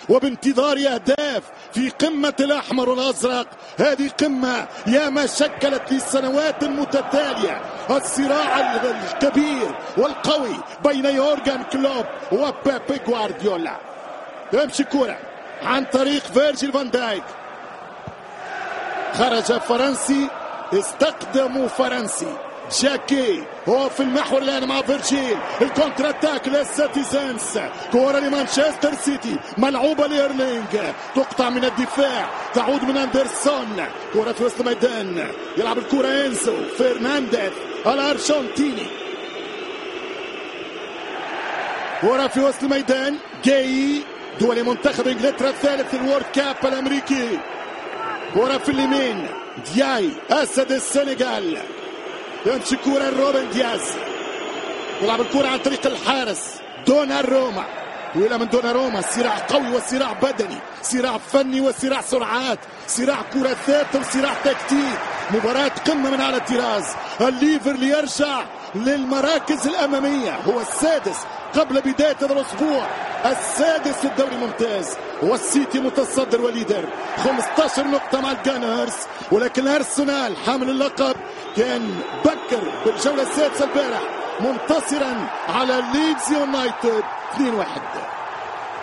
وبانتظار أهداف في قمة الأحمر والأزرق. هذه قمة يا ما شكلت لسنوات متتالية الصراع الكبير والقوي بين يورغن كلوب وبيب غوارديولا. تمشي كرة عن طريق فيرجيل فان دايك، خرج فرنسي، استقدموا فرنسي. جاكي هو في المحور الآن مع فيرجيل، الكونتر اتاك للسيتيزنز، كرة لمانشستر سيتي ملعوبة لإيرلينغ، تقطع من الدفاع، تعود من أندرسون، كرة في وسط الميدان، يلعب الكرة إنزو فرنانديز الأرجنتيني، كرة في وسط الميدان. جاي دولي منتخب إنجلترا الثالث الورد كاب الأمريكي، كرة في اليمين دياي أسد السنغال، يمشي كرة روبن دياز، يلعب الكرة عن طريق الحارس دوناروما، طويلة من دوناروما. صراع قوي وصراع بدني، صراع فني وصراع سرعات، صراع كرة ثابتة وصراع تكتيك، مباراة قمة من على الطراز. الليفر ليرجع للمراكز الأمامية، هو السادس قبل بداية هذا الأسبوع، السادس في الدوري الممتاز، والسيتي متصدر وليدر 15 نقطة مع الجانرز. ولكن أرسنال حامل اللقب كان بكر بالجولة السادسة البارح منتصرا على ليدز يونايتد 2-1.